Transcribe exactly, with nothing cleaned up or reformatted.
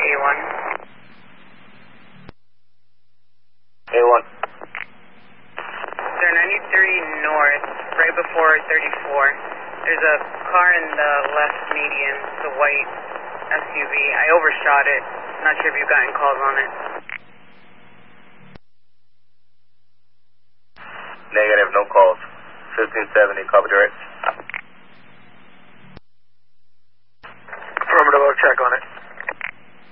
A one. A one. Sir, ninety-three north, right before thirty-four. There's a car in the left median. It's a white S U V. I overshot it. Not sure if you've gotten calls on it. Negative, no calls. fifteen seventy, copy direct.